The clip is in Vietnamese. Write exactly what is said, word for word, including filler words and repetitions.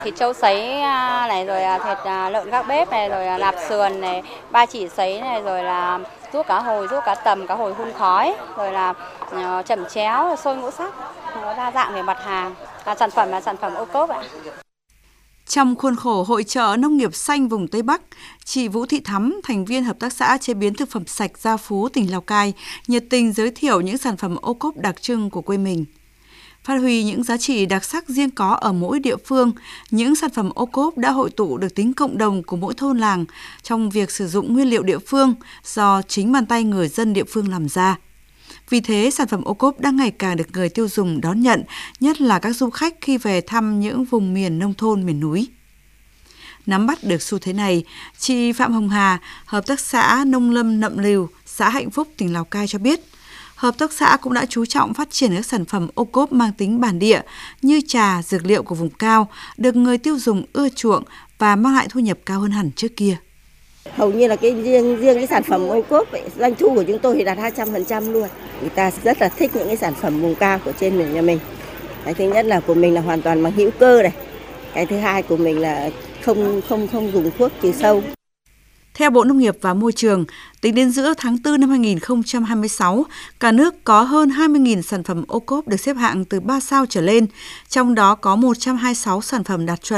Thịt trâu sấy này, rồi là thịt lợn gác bếp này, rồi là lạp sườn này, ba chỉ sấy này, rồi là ruốc cá hồi, ruốc cá tầm, cá hồi hun khói, rồi là chẩm chéo, xôi ngũ sắc, nó đa dạng về mặt hàng. Và sản phẩm là sản phẩm ô cốp ạ. Trong khuôn khổ Hội chợ Nông nghiệp xanh vùng Tây Bắc, chị Vũ Thị Thắm, thành viên Hợp tác xã chế biến thực phẩm sạch Gia Phú, tỉnh Lào Cai, nhiệt tình giới thiệu những sản phẩm ô cốp đặc trưng của quê mình. Phát huy những giá trị đặc sắc riêng có ở mỗi địa phương, những sản phẩm ô cốp đã hội tụ được tính cộng đồng của mỗi thôn làng trong việc sử dụng nguyên liệu địa phương do chính bàn tay người dân địa phương làm ra. Vì thế, sản phẩm ô cốp đang ngày càng được người tiêu dùng đón nhận, nhất là các du khách khi về thăm những vùng miền nông thôn, miền núi. Nắm bắt được xu thế này, chị Phạm Hồng Hà, Hợp tác xã Nông lâm Nậm Lìu, xã Hạnh Phúc, tỉnh Lào Cai cho biết, Hợp tác xã cũng đã chú trọng phát triển các sản phẩm ô cốp mang tính bản địa như trà, dược liệu của vùng cao, được người tiêu dùng ưa chuộng và mang lại thu nhập cao hơn hẳn trước kia. Hầu như là cái riêng riêng cái sản phẩm ô cốp ấy, doanh thu của chúng tôi thì đạt hai trăm phần trăm luôn. Người ta rất là thích những cái sản phẩm vùng cao của trên mình nhà mình. Cái thứ nhất là của mình là hoàn toàn bằng hữu cơ này. Cái thứ hai của mình là không không không dùng thuốc trừ sâu. Theo Bộ Nông nghiệp và Môi trường, tính đến giữa tháng tư năm hai nghìn không trăm hai mươi sáu, cả nước có hơn hai mươi nghìn sản phẩm ô cốp được xếp hạng từ ba sao trở lên, trong đó có một trăm hai mươi sáu sản phẩm đạt chuẩn